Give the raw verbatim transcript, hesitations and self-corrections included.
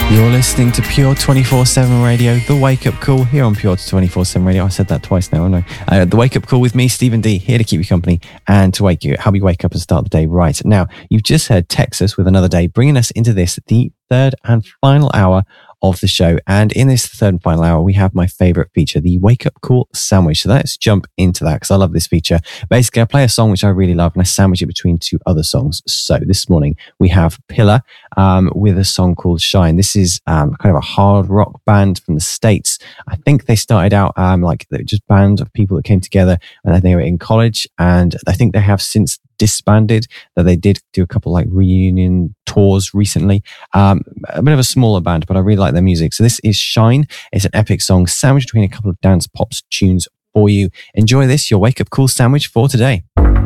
You're listening to Pure twenty-four seven Radio, The Wake Up Call here on Pure twenty-four seven Radio. I said that twice now, haven't I? Uh, the Wake Up Call with me, Stephen D, here to keep you company and to wake you, help you wake up and start the day right. Now, you've just heard Texas with Another Day, bringing us into this, the third and final hour of the show. And in this third and final hour, we have my favorite feature, the Wake Up Call sandwich. So let's jump into that because I love this feature. Basically, I play a song which I really love and I sandwich it between two other songs. So this morning we have Pillar um, with a song called Shine. This is um, kind of a hard rock band from the States. I think they started out um, like just a band of people that came together and they were in college, and I think they have since disbanded, that they did do a couple like reunion tours recently. Um, a bit of a smaller band, but I really like their music. So this is Shine. It's an epic song sandwiched between a couple of dance pops tunes for you. Enjoy this, your Wake Up Call sandwich for today.